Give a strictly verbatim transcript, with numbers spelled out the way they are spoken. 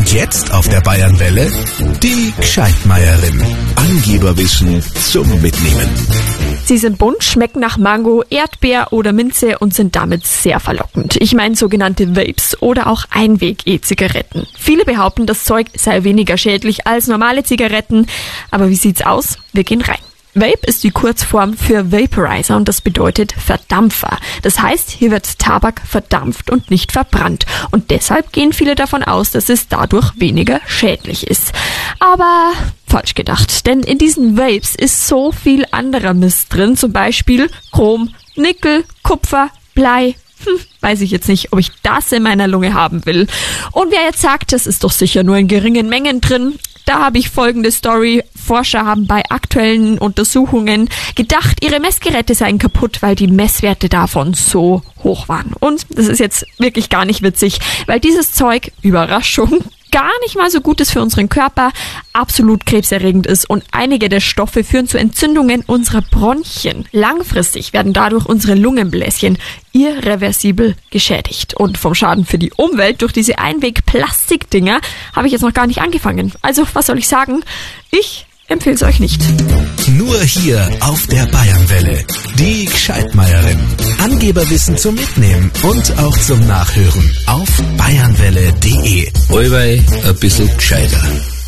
Und jetzt auf der Bayernwelle die Gscheidmeierin. Angeberwissen zum Mitnehmen. Sie sind bunt, schmecken nach Mango, Erdbeer oder Minze und sind damit sehr verlockend. Ich meine sogenannte Vapes oder auch Einweg-E-Zigaretten. Viele behaupten, das Zeug sei weniger schädlich als normale Zigaretten. Aber wie sieht's aus? Wir gehen rein. Vape ist die Kurzform für Vaporizer und das bedeutet Verdampfer. Das heißt, hier wird Tabak verdampft und nicht verbrannt. Und deshalb gehen viele davon aus, dass es dadurch weniger schädlich ist. Aber falsch gedacht, denn in diesen Vapes ist so viel anderer Mist drin. Zum Beispiel Chrom, Nickel, Kupfer, Blei. Hm, weiß ich jetzt nicht, ob ich das in meiner Lunge haben will. Und wer jetzt sagt, das ist doch sicher nur in geringen Mengen drin, da habe ich folgende Story. Forscher haben bei aktuellen Untersuchungen gedacht, ihre Messgeräte seien kaputt, weil die Messwerte davon so hoch waren. Und das ist jetzt wirklich gar nicht witzig, weil dieses Zeug, Überraschung, gar nicht mal so gut ist für unseren Körper, absolut krebserregend ist und einige der Stoffe führen zu Entzündungen unserer Bronchien. Langfristig werden dadurch unsere Lungenbläschen irreversibel geschädigt. Und vom Schaden für die Umwelt durch diese Einweg-Plastikdinger habe ich jetzt noch gar nicht angefangen. Also, was soll ich sagen? Ich empfehle es euch nicht. Nur hier auf der Bayernwelle. Die Gscheidmeierin. Angeberwissen zum Mitnehmen und auch zum Nachhören auf bayernwelle punkt de. Allweil ein bisschen gescheiter.